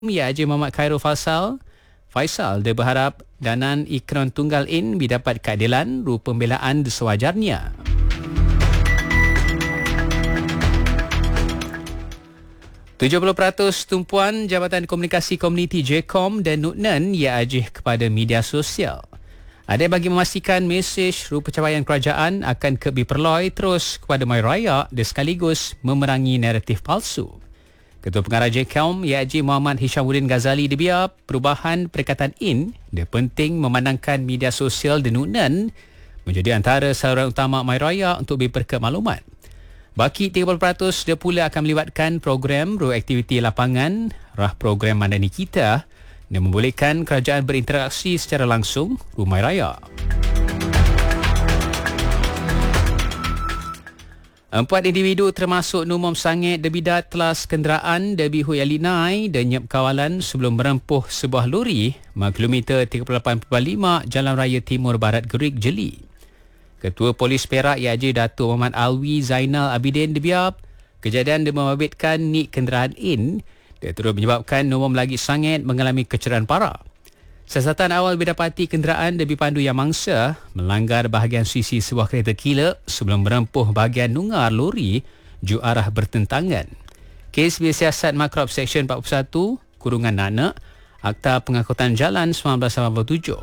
Ya Haji Muhammad Khairul Faisal dia berharap danan ikron tunggal in didapat keadilan ru pembelaan sewajarnya. %70 tumpuan Jabatan Komunikasi Komuniti JCOM dan Nutnan ia ajih kepada media sosial. Ada bagi memastikan mesej ru pencapaian kerajaan akan diperloi terus kepada masyarakat dan sekaligus memerangi naratif palsu. Ketua Pengarah JCOM Haji Muhammad Hishamuddin Ghazali dia perubahan Perikatan IN dia penting memandangkan media sosial dan Nutnan menjadi antara saluran utama masyarakat untuk berperkap maklumat. Baki 30% dia pula akan melibatkan program aktiviti lapangan, program Madani Kita dan membolehkan kerajaan berinteraksi secara langsung rumah raya. 4 individu termasuk Numom Sangit Debidat Telas Kenderaan Debi Hui Alinai dan Nyep Kawalan sebelum merempuh sebuah lori kilometer 38.5 Jalan Raya Timur Barat Gerik Jeli. Ketua Polis Perak Haji Datuk Muhammad Alwi Zainal Abidin debiap kejadian dia membabitkan nik kenderaan in dia turut menyebabkan Numom lagi Sangit mengalami kecederaan parah. Siasatan awal didapati kenderaan debi pandu yang mangsa melanggar bahagian sisi sebuah kereta kila sebelum merempuh bahagian nungar lori ju arah bertentangan. Kes bersiasat Makrab Seksyen 41 Kurungan Nanak Akta Pengangkutan Jalan 1987.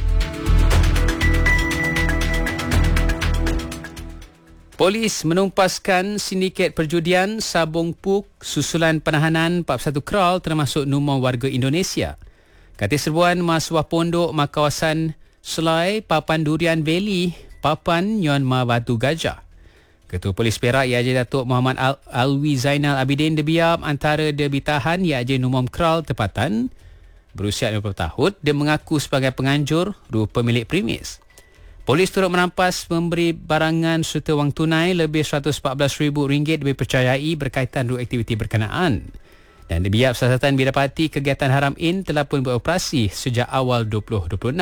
Polis menumpaskan sindiket perjudian Sabung Puk susulan penahanan 41 kral termasuk Numom warga Indonesia. Kata serbuan Mahasiswa Pondok kawasan Selai, Papan Durian Valley, Papan Nyon Ma Batu Gajah. Ketua Polis Perak Haji Datuk Muhammad Alwi Zainal Abidin debiap antara dia ditahan Haji Numom Kral tempatan berusia 50 tahun dia mengaku sebagai penganjur ru pemilik premis. Polis turut merampas memberi barangan serta wang tunai lebih RM114,000 dipercayai berkaitan ru aktiviti berkenaan. Dan debiap siasatan didapati kegiatan haram in telah pun beroperasi sejak awal 2026.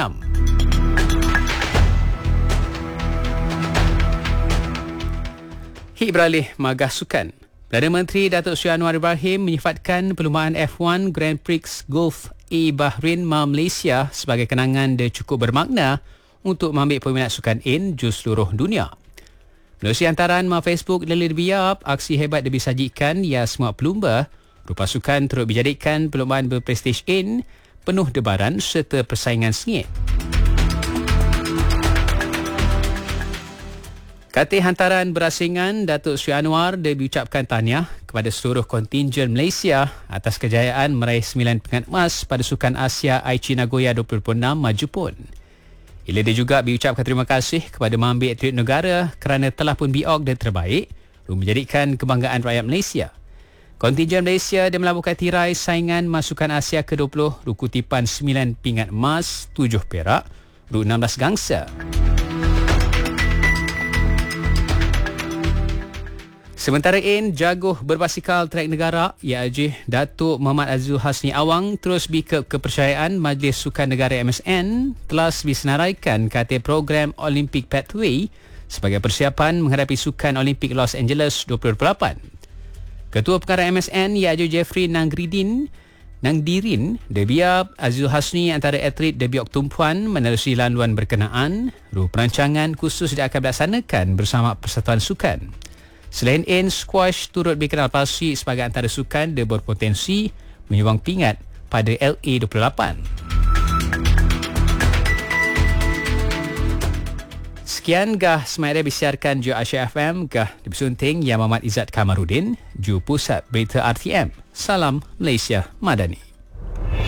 Beralih magah sukan. Perdana Menteri Datuk Seri Anwar Ibrahim menyifatkan perlumbaan F1 Grand Prix Gulf A Bahrain Malaysia sebagai kenangan dia cukup bermakna untuk mengambil peminat sukan in di seluruh dunia. Melalui hantaran Facebook Dalir Biap, aksi hebat dia disajikan ia semua pelumba rupa sukan turut dijadikan perlumbaan berprestij in penuh debaran serta persaingan sengit. Katil hantaran berasingan Datuk Seri Anwar dia diucapkan tahniah kepada seluruh kontingen Malaysia atas kejayaan meraih 9 pingat emas pada Sukan Asia Aichi Nagoya 2026 maju pun. Ia dia juga diucapkan terima kasih kepada mambik atlet negara kerana telah pun biok dan terbaik untuk menjadikan kebanggaan rakyat Malaysia. Kontingen Malaysia dia melabuhkan tirai saingan Masukan Asia ke-20 ru kutipan 9 pingat emas, 7 perak, ru 16 gangsa. Sementara in jaguh berbasikal trek negara Haji Datuk Muhammad Azul Hasni Awang terus bikep kepercayaan Majlis Sukan Negara MSN telah disenaraikan kata program Olympic Pathway sebagai persiapan menghadapi Sukan Olimpik Los Angeles 2028. Ketua Pengarah MSN Haji Jeffrey Nangdirin debiap Azul Hasni antara atlet debiok tumpuan menerusi laluan berkenaan ru perancangan khusus dia akan dilaksanakan bersama Persatuan Sukan. Selain in, squash turut dikenal pasti sebagai antara sukan dia berpotensi menyumbang pingat pada LA28. Sekian gah semaida disiarkan ju Asia FM gah disunting yang Muhammad Izzat Kamarudin ju Pusat Berita RTM. Salam Malaysia Madani.